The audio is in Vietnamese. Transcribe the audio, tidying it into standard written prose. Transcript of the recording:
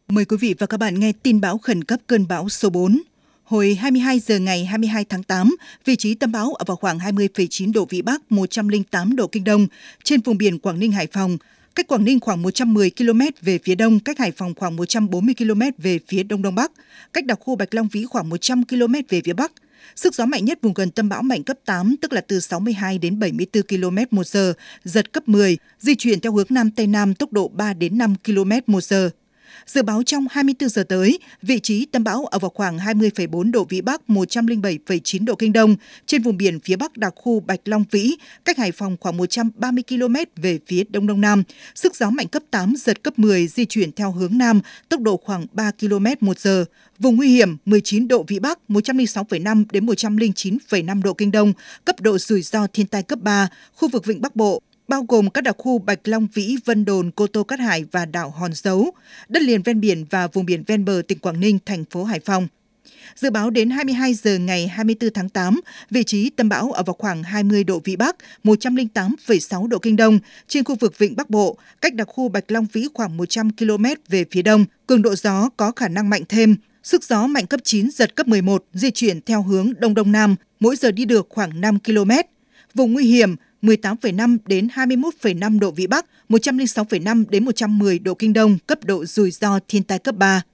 Mời quý vị và các bạn nghe tin bão khẩn cấp cơn bão số 4. Hồi 22 giờ ngày 22 tháng 8, vị trí tâm bão ở vào khoảng 20,9 độ Vĩ Bắc, 108 độ Kinh Đông, trên vùng biển Quảng Ninh, Hải Phòng. Cách Quảng Ninh khoảng 110 km về phía đông, cách Hải Phòng khoảng 140 km về phía đông đông bắc, cách đặc khu Bạch Long Vĩ khoảng 100 km về phía bắc. Sức gió mạnh nhất vùng gần tâm bão mạnh cấp 8, tức là từ 62 đến 74 km/h, giật cấp 10, di chuyển theo hướng Nam Tây Nam, tốc độ 3 đến 5 km/h. Dự báo trong 24 giờ tới, vị trí tâm bão ở vào khoảng 20,4 độ Vĩ Bắc, 107,9 độ Kinh Đông, trên vùng biển phía Bắc đặc khu Bạch Long Vĩ, cách Hải Phòng khoảng 130 km về phía Đông Đông Nam. Sức gió mạnh cấp 8, giật cấp 10, di chuyển theo hướng Nam, tốc độ khoảng 3 km/h. Vùng nguy hiểm 19 độ Vĩ Bắc, 106,5 đến 109,5 độ Kinh Đông, cấp độ rủi ro thiên tai cấp 3, khu vực Vịnh Bắc Bộ, bao gồm các đặc khu Bạch Long Vĩ, Vân Đồn, Cô Tô, Cát Hải và đảo Hòn Dấu, đất liền ven biển và vùng biển ven bờ tỉnh Quảng Ninh, thành phố Hải Phòng. Dự báo đến 22 giờ ngày 24 tháng 8, vị trí tâm bão ở vào khoảng 20 độ Vĩ Bắc, 108,6 độ Kinh Đông, trên khu vực Vịnh Bắc Bộ, cách đặc khu Bạch Long Vĩ khoảng 100 km về phía đông. Cường độ gió có khả năng mạnh thêm, sức gió mạnh cấp 9, giật cấp 11, di chuyển theo hướng Đông Đông Nam, mỗi giờ đi được khoảng 5 km. Vùng nguy hiểm 18,5 đến 21,5 độ Vĩ Bắc, 106,5 đến 110 độ Kinh Đông, cấp độ rủi ro thiên tai cấp 3.